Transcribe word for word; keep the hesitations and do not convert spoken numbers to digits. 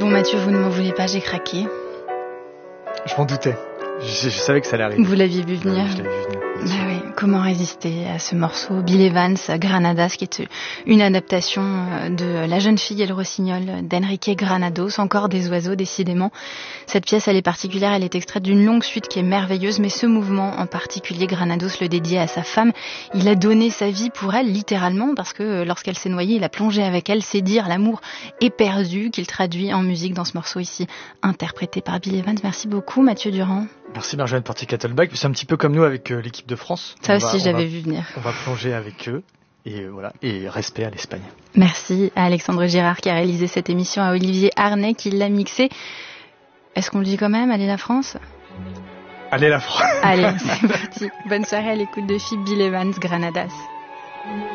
Bon Mathieu, vous ne m'en voulez pas, j'ai craqué. Je m'en doutais. Je, je savais que ça allait arriver. Vous l'aviez vu venir. Ouais, je l'avais vu venir. Bah oui. Comment résister à ce morceau Bill Evans, Granadas, qui est une adaptation de La jeune fille et le rossignol d'Enrique Granados, encore des oiseaux décidément. Cette pièce, elle est particulière, elle est extraite d'une longue suite qui est merveilleuse, mais ce mouvement en particulier, Granados le dédiait à sa femme. Il a donné sa vie pour elle, littéralement, parce que lorsqu'elle s'est noyée, il a plongé avec elle, c'est dire l'amour éperdu qu'il traduit en musique dans ce morceau ici, interprété par Bill Evans. Merci beaucoup Mathieu Durand. Merci Marjolaine Portier-Kattelbach. C'est un petit peu comme nous avec euh, l'équipe de France. Ça on aussi, va, j'avais va, vu venir. On va plonger avec eux et euh, voilà et respect à l'Espagne. Merci à Alexandre Girard qui a réalisé cette émission, à Olivier Arnay qui l'a mixée. Est-ce qu'on le dit quand même, allez la France ? Allez la France. Allez, c'est parti. Bonne soirée à l'écoute de Philippe Bill Evans, Granadas.